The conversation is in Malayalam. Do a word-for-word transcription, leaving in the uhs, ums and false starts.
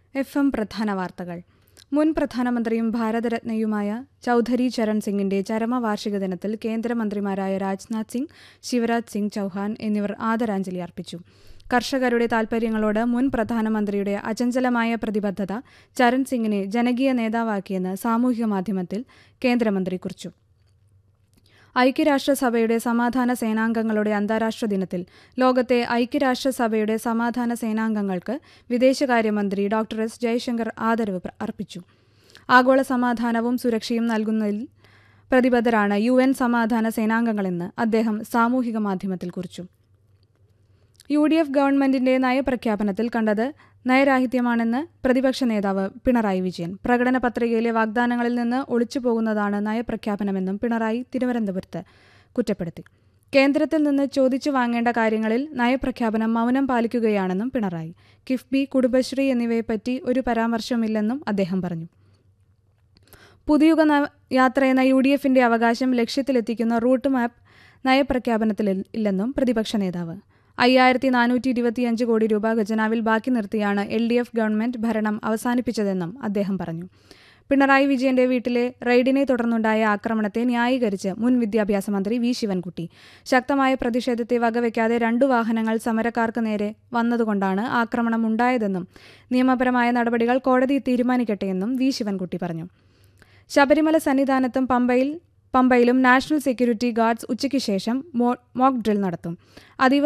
എഫ് എം പ്രധാന വാർത്തകൾ. മുൻ പ്രധാനമന്ത്രിയും ഭാരതരത്നയുമായ ചൗധരി ചരൺ സിംഗിന്റെ ചരമവാർഷിക ദിനത്തിൽ കേന്ദ്രമന്ത്രിമാരായ രാജ്നാഥ് സിംഗ്, ശിവരാജ് സിംഗ് ചൌഹാൻ എന്നിവർ ആദരാഞ്ജലി അർപ്പിച്ചു. കർഷകരുടെ താൽപര്യങ്ങളോട് മുൻ പ്രധാനമന്ത്രിയുടെ അചഞ്ചലമായ പ്രതിബദ്ധത ചരൺ സിംഗിനെ ജനകീയ നേതാവാക്കിയെന്ന് സാമൂഹിക മാധ്യമത്തിൽ കേന്ദ്രമന്ത്രി കുറിച്ചു. ഐക്യരാഷ്ട്രസഭയുടെ സമാധാന സേനാംഗങ്ങളുടെ അന്താരാഷ്ട്ര ദിനത്തിൽ ലോകത്തെ ഐക്യരാഷ്ട്രസഭയുടെ സമാധാന സേനാംഗങ്ങൾക്ക് വിദേശകാര്യമന്ത്രി ഡോക്ടർ എസ് ജയശങ്കർ ആദരവ് അർപ്പിച്ചു. ആഗോള സമാധാനവും സുരക്ഷയും നൽകുന്നതിൽ പ്രതിബദ്ധരാണ് യു എൻ സമാധാന സേനാംഗങ്ങളെന്ന് അദ്ദേഹം സാമൂഹിക മാധ്യമത്തിൽ കുറിച്ചു. യു ഡി എഫ് ഗവൺമെന്റിന്റെ നയപ്രഖ്യാപനത്തിൽ കണ്ടത് നയരാഹിത്യമാണെന്ന് പ്രതിപക്ഷ നേതാവ് പിണറായി വിജയൻ. പ്രകടന പത്രികയിലെ വാഗ്ദാനങ്ങളിൽ നിന്ന് ഒളിച്ചുപോകുന്നതാണ് നയപ്രഖ്യാപനമെന്നും പിണറായി തിരുവനന്തപുരത്ത് കുറ്റപ്പെടുത്തി. കേന്ദ്രത്തിൽ നിന്ന് ചോദിച്ചു വാങ്ങേണ്ട കാര്യങ്ങളിൽ നയപ്രഖ്യാപനം മൗനം പാലിക്കുകയാണെന്നും പിണറായി. കിഫ്ബി, കുടുംബശ്രീ എന്നിവയെപ്പറ്റി ഒരു പരാമർശമില്ലെന്നും അദ്ദേഹം പറഞ്ഞു. പുതുയുഗ യാത്രയെന്ന യു ഡി എഫിന്റെ അവകാശം ലക്ഷ്യത്തിലെത്തിക്കുന്ന റൂട്ട് മാപ്പ് നയപ്രഖ്യാപനത്തിലില്ലെന്നും പ്രതിപക്ഷ നേതാവ്. അയ്യായിരത്തി നാനൂറ്റി ഇരുപത്തിയഞ്ച് കോടി രൂപ ഖജനാവിൽ ബാക്കി നിർത്തിയാണ് എൽ ഡി എഫ് ഗവൺമെന്റ് ഭരണം അവസാനിപ്പിച്ചതെന്നും അദ്ദേഹം പറഞ്ഞു. പിണറായി വിജയന്റെ വീട്ടിലെ റെയ്ഡിനെ തുടർന്നുണ്ടായ ആക്രമണത്തെ ന്യായീകരിച്ച് മുൻ വിദ്യാഭ്യാസ മന്ത്രി വി ശിവൻകുട്ടി. ശക്തമായ പ്രതിഷേധത്തെ വകവയ്ക്കാതെ രണ്ടു വാഹനങ്ങൾ സമരക്കാർക്ക് നേരെ വന്നതുകൊണ്ടാണ് ആക്രമണം ഉണ്ടായതെന്നും നിയമപരമായ നടപടികൾ കോടതി തീരുമാനിക്കട്ടെയെന്നും വി ശിവൻകുട്ടി പറഞ്ഞു. ശബരിമല സന്നിധാനത്തും പമ്പയിൽ പമ്പയിലും നാഷണൽ സെക്യൂരിറ്റി ഗാർഡ്സ് ഉച്ചയ്ക്ക് ശേഷം മോക്ക് ഡ്രിൽ നടത്തും. അതീവ